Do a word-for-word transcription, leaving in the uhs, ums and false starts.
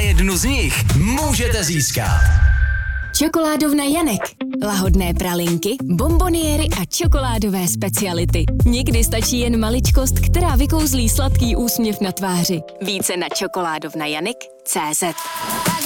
jednu z nich můžete získat Čokoládovna Janek. Lahodné pralinky, bonboniéry a čokoládové speciality. Někdy stačí jen maličkost, která vykouzlí sladký úsměv na tváři. Více na čokoládovnajanek tečka cé zet.